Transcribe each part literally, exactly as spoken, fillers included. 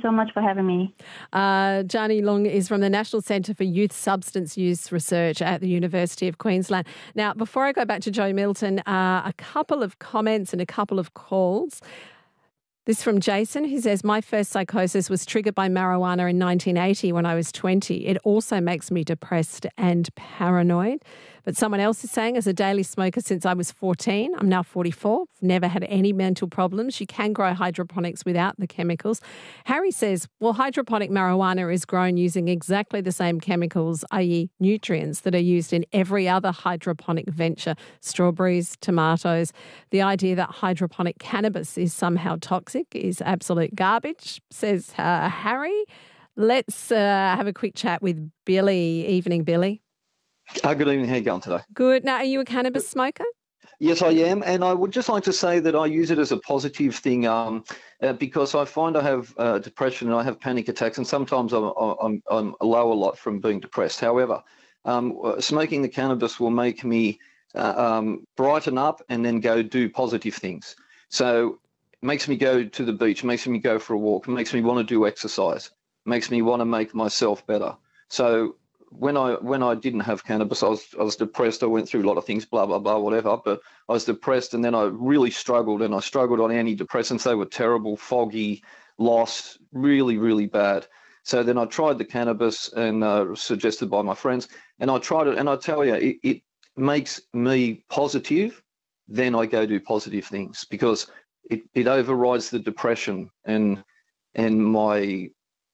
so much for having me. Uh, Jani Leung is from the National Centre for Youth Substance Use Research at the University of Queensland. Now, before I go back to Joe Milton, uh, a couple of comments and a couple of calls. This from Jason, who says, my first psychosis was triggered by marijuana in nineteen eighty when I was twenty. It also makes me depressed and paranoid. But someone else is saying, as a daily smoker since I was fourteen, I'm now forty-four, never had any mental problems. You can grow hydroponics without the chemicals. Harry says, well, hydroponic marijuana is grown using exactly the same chemicals, that is nutrients, that are used in every other hydroponic venture, strawberries, tomatoes. The idea that hydroponic cannabis is somehow toxic is absolute garbage, says uh, Harry. Let's uh, have a quick chat with Billy. Evening, Billy. Uh, good evening. How are you going today? Good. Now, are you a cannabis smoker? Yes, I am. And I would just like to say that I use it as a positive thing um, uh, because I find I have uh, depression and I have panic attacks, and sometimes I'm, I'm, I'm low a lot from being depressed. However, um, smoking the cannabis will make me uh, um, brighten up and then go do positive things. So it makes me go to the beach, makes me go for a walk, makes me want to do exercise, makes me want to make myself better. So When I when I didn't have cannabis, I was I was depressed. I went through a lot of things, blah blah blah, whatever. But I was depressed, and then I really struggled, and I struggled on antidepressants. They were terrible, foggy, lost, really really bad. So then I tried the cannabis, and uh, suggested by my friends, and I tried it, and I tell you, it, it makes me positive. Then I go do positive things because it, it overrides the depression and and my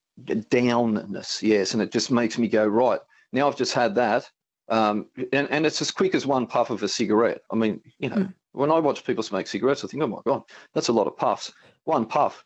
downness, yes, and it just makes me go, right, now I've just had that, um, and, and it's as quick as one puff of a cigarette. I mean, you know, mm. when I watch people smoke cigarettes, I think, oh my God, that's a lot of puffs. One puff,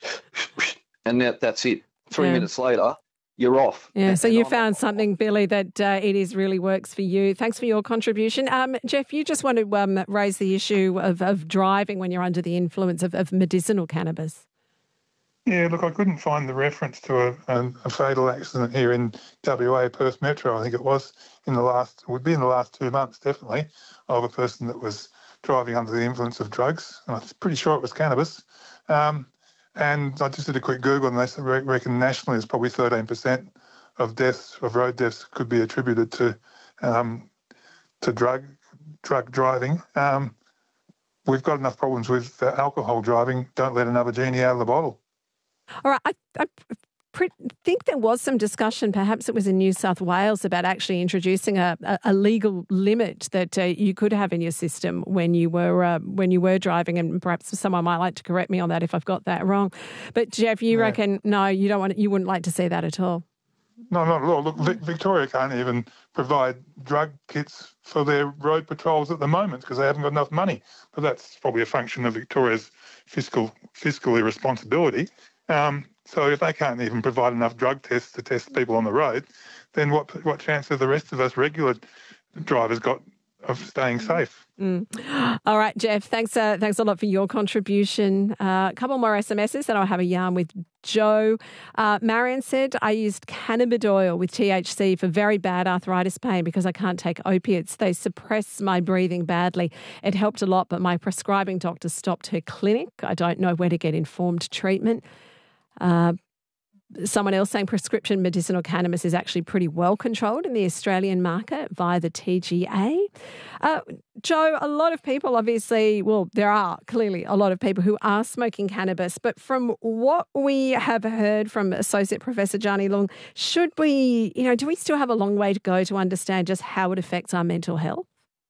and that, that's it. Three yeah. minutes later, you're off. Yeah, and, so and you I'm found off. something, Billy, that uh, it is really works for you. Thanks for your contribution. Um, Jeff, you just want to um, raise the issue of, of driving when you're under the influence of, of medicinal cannabis. Yeah, look, I couldn't find the reference to a, a, a fatal accident here in W A, Perth Metro, I think it was, in the last, it would be in the last two months, definitely, of a person that was driving under the influence of drugs. I'm pretty sure it was cannabis. Um, and I just did a quick Google, and they reckon nationally it's probably thirteen percent of deaths, of road deaths, could be attributed to um, to drug drug driving. Um, we've got enough problems with uh, alcohol driving. Don't let another genie out of the bottle. All right, I, I pre- think there was some discussion, perhaps it was in New South Wales, about actually introducing a, a, a legal limit that uh, you could have in your system when you were uh, when you were driving, and perhaps someone might like to correct me on that if I've got that wrong. But Jeff, you yeah. reckon no, you don't want, you wouldn't like to see that at all. No, not at all. Look, Vic- Victoria can't even provide drug kits for their road patrols at the moment because they haven't got enough money. But that's probably a function of Victoria's fiscal fiscal irresponsibility. Um, so if they can't even provide enough drug tests to test people on the road, then what what chance have the rest of us regular drivers got of staying safe? Mm. All right, Jeff, thanks uh, thanks a lot for your contribution. Uh, a couple more S M Ses, then I'll have a yarn with Joe. Uh, Marion said, I used cannabidiol with T H C for very bad arthritis pain because I can't take opiates. They suppress my breathing badly. It helped a lot, but my prescribing doctor stopped her clinic. I don't know where to get informed treatment. Uh, someone else saying prescription medicinal cannabis is actually pretty well controlled in the Australian market via the T G A. Uh, Joe, a lot of people obviously, well, there are clearly a lot of people who are smoking cannabis, but from what we have heard from Associate Professor Jani Leung, should we, you know, do we still have a long way to go to understand just how it affects our mental health?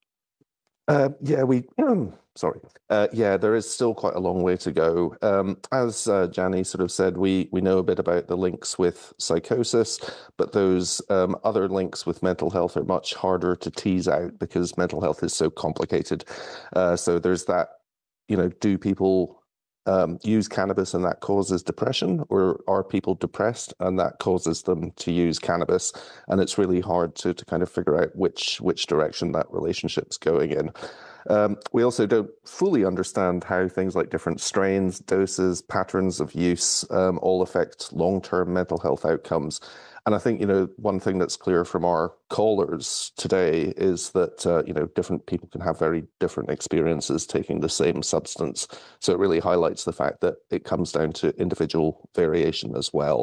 Uh, yeah, we... Um, sorry. Uh, yeah, there is still quite a long way to go. Um, as uh, Jani sort of said, we, we know a bit about the links with psychosis, but those um, other links with mental health are much harder to tease out because mental health is so complicated. Uh, so there's that, you know, do people um, use cannabis and that causes depression, or are people depressed and that causes them to use cannabis? And it's really hard to, to kind of figure out which, which direction that relationship's going in. Um, we also don't fully understand how things like different strains, doses, patterns of use um, all affect long-term mental health outcomes. And I think, you know, one thing that's clear from our callers today is that, uh, you know, different people can have very different experiences taking the same substance. So it really highlights the fact that it comes down to individual variation as well.